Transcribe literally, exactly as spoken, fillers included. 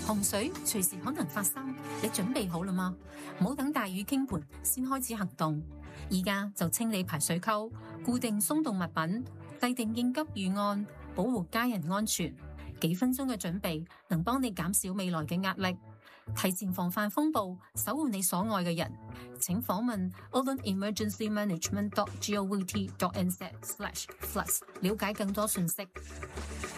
洪水隨時可能發生，你準備好了嗎？唔好等大雨傾盆先開始行動，而家就清理排水溝，固定鬆動物品，制定應急預案，保護家人安全。幾分鐘嘅準備能幫你減少未來嘅壓力，提前防範風暴，守護你所愛嘅人。請訪問 oland emergency management dot gov dot nz slash floods 了解更多信息。